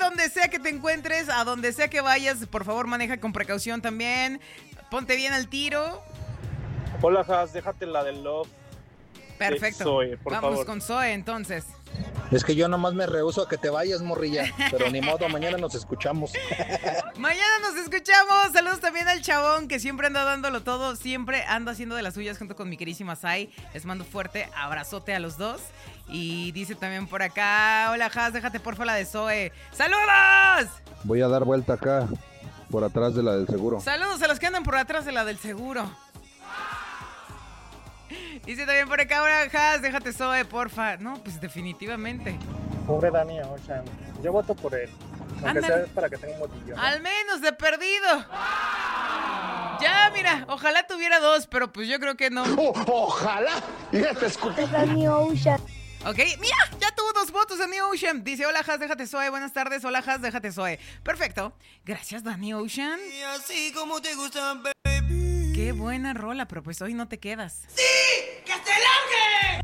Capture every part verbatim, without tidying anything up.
donde sea que te encuentres, a donde sea que vayas, por favor maneja con precaución también. Ponte bien al tiro. Hola, Has, déjate la del Love. Perfecto. De Zoe, por Vamos favor. con Zoe, entonces. Es que yo nomás me rehúso a que te vayas, morrilla. Pero ni modo, mañana nos escuchamos. Mañana nos escuchamos. Saludos también al chabón que siempre anda dándolo todo. Siempre anda haciendo de las suyas junto con mi querísima Sai. Les mando fuerte abrazote a los dos. Y dice también por acá: hola, Has, déjate porfa la de Zoe. ¡Saludos! Voy a dar vuelta acá, por atrás de la del seguro. Saludos a los que andan por atrás de la del seguro. Dice también por acá: ahora, Has, déjate Zoe, porfa. No, pues definitivamente. Pobre Danny Ocean. Yo voto por él. Aunque Ándale. sea para que tenga un motillo, ¿no? Al menos de perdido. Ya, mira, ojalá tuviera dos, pero pues yo creo que no. Oh, ojalá. Ya te escuché. Danny Ocean. Ok, mira, ya tuvo dos votos Danny Ocean. Dice: hola, Has, déjate Zoe. Buenas tardes. Hola, Has, déjate Zoe. Perfecto. Gracias, Danny Ocean. Y así como te gustan, baby. Qué buena rola, pero pues hoy no te quedas. ¡Sí! ¡Que se largue!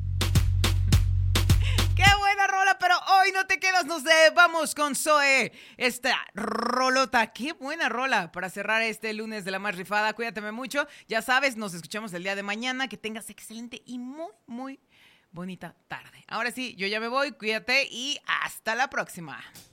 Qué buena rola, pero hoy no te quedas. Nos de- vamos con Zoe. Esta rolota. Qué buena rola para cerrar este lunes de la más rifada. Cuídate mucho. Ya sabes, nos escuchamos el día de mañana. Que tengas excelente y muy, muy bonita tarde. Ahora sí, yo ya me voy. Cuídate y hasta la próxima.